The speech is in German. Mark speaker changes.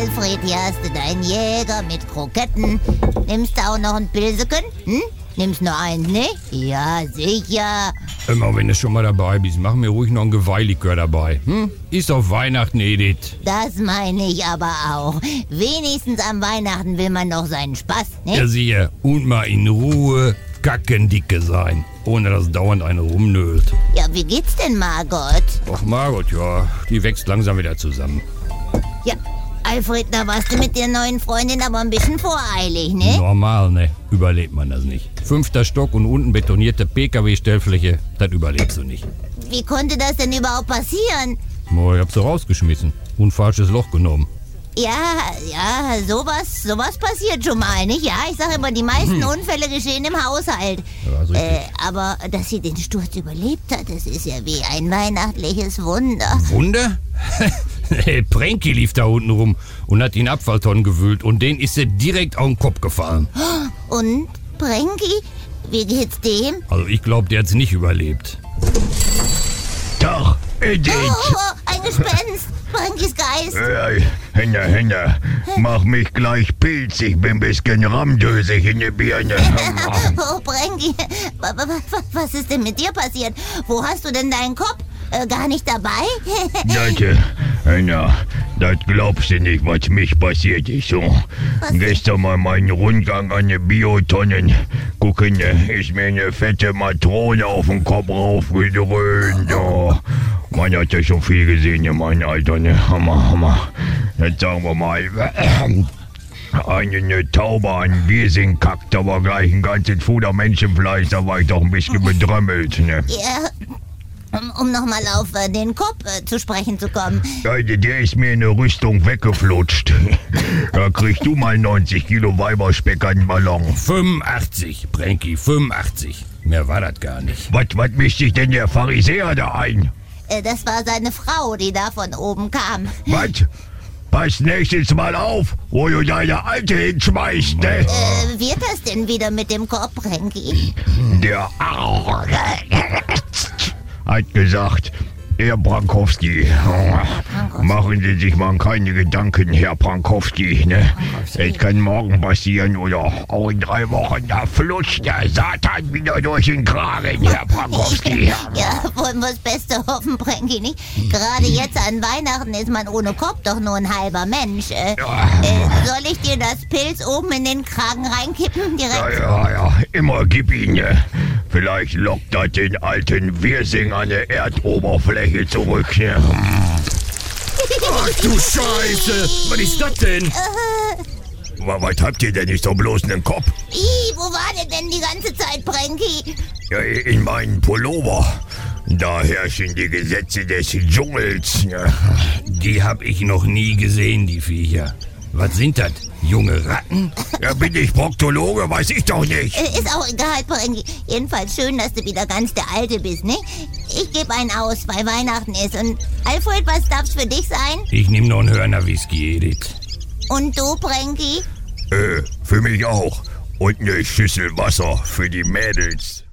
Speaker 1: Alfred, hier hast du deinen Jäger mit Kroketten. Nimmst du auch noch ein Pilseken? Nimmst nur eins, ne? Ja, sicher.
Speaker 2: Immer wenn du schon mal dabei bist, mach mir ruhig noch ein Geweihlikör dabei. Ist auf Weihnachten, Edith.
Speaker 1: Das meine ich aber auch. Wenigstens am Weihnachten will man doch seinen Spaß, ne?
Speaker 2: Ja, sicher. Und mal in Ruhe kackendicke sein, ohne dass dauernd eine rumnölt.
Speaker 1: Ja, wie geht's denn, Margot?
Speaker 2: Ach, Margot, ja, die wächst langsam wieder zusammen.
Speaker 1: Ja, Alfred, da warst du mit der neuen Freundin aber ein bisschen voreilig, ne?
Speaker 2: Normal, ne? Überlebt man das nicht. 5. Stock und unten betonierte PKW-Stellfläche, das überlebst du nicht.
Speaker 1: Wie konnte das denn überhaupt passieren?
Speaker 2: Ich hab sie rausgeschmissen und falsches Loch genommen.
Speaker 1: Ja, sowas passiert schon mal, nicht? Ja, ich sag immer, die meisten Unfälle geschehen im Haushalt.
Speaker 2: Ja, ist richtig.
Speaker 1: Aber dass sie den Sturz überlebt hat, das ist ja wie ein weihnachtliches Wunder.
Speaker 2: Wunder? Pranky lief da unten rum und hat in Abfalltonnen gewühlt und den ist sie direkt auf den Kopf gefallen.
Speaker 1: Und, Pranky, wie geht's dem?
Speaker 2: Also ich glaube, der hat's nicht überlebt.
Speaker 3: Doch, Edith.
Speaker 1: Oh, ein Gespenst! Prankys Geist!
Speaker 3: Hände, mach mich gleich pilzig, bin bisschen ramdösig in die Birne.
Speaker 1: Oh, Pranky, was ist denn mit dir passiert? Wo hast du denn deinen Kopf? Gar nicht dabei?
Speaker 3: Das glaubst du nicht, was mich passiert ist. So. Gestern mal meinen Rundgang an den Biotonnen. Gucken, ist mir eine fette Matrone auf den Kopf raufgedröhnt. Oh. Man hat ja schon viel gesehen in meinem Alter, ne? Hammer. Jetzt sagen wir mal, eine Taube an Wirsing kackt, aber gleich ein ganzes Fuder Menschenfleisch, da war ich doch ein bisschen bedrömmelt, ne?
Speaker 1: Ja, um nochmal auf den Kopf zu sprechen zu kommen.
Speaker 3: Ja, der ist mir in der Rüstung weggeflutscht. Da kriegst du mal 90 Kilo Weiberspeck an den Ballon.
Speaker 2: 85, Pranky, 85. Mehr war das gar nicht.
Speaker 3: Was mischt sich denn der Pharisäer da ein?
Speaker 1: Das war seine Frau, die da von oben kam.
Speaker 3: Was? Pass nächstes Mal auf, wo du deine Alte hinschmeißt, ne?
Speaker 1: Wird das denn wieder mit dem Kopf, Pranky?
Speaker 3: Der hat gesagt, Herr Brankowski, machen Sie sich mal keine Gedanken, Herr Brankowski, ne? Es kann morgen passieren oder auch in 3 Wochen, da flutscht der Satan wieder durch den Kragen, Herr Brankowski.
Speaker 1: Ja, wollen wir das Beste hoffen, Pranky, nicht? Gerade jetzt an Weihnachten ist man ohne Kopf doch nur ein halber Mensch. Soll ich dir das Pilz oben in den Kragen reinkippen direkt?
Speaker 3: Ja, immer gib ihn, ne? Vielleicht lockt das den alten Wirsing an der Erdoberfläche zurück. Ne?
Speaker 2: Ach du Scheiße! Was ist das denn?
Speaker 3: Was habt ihr denn nicht so bloß einen Kopf?
Speaker 1: Wo war der denn die ganze Zeit, Pranky?
Speaker 3: Ja, in meinem Pullover. Da herrschen die Gesetze des Dschungels. Ne?
Speaker 2: Die hab ich noch nie gesehen, die Viecher. Was sind das? Junge Ratten?
Speaker 3: Ja, bin ich Proktologe? Weiß ich doch nicht.
Speaker 1: Ist auch egal, Pranky. Jedenfalls schön, dass du wieder ganz der Alte bist, ne? Ich gebe einen aus, weil Weihnachten ist. Und Alfred, was darf's für dich sein?
Speaker 2: Ich nehm noch einen Hörner Whisky, Edith.
Speaker 1: Und du, Pranky?
Speaker 3: Für mich auch. Und eine Schüssel Wasser für die Mädels.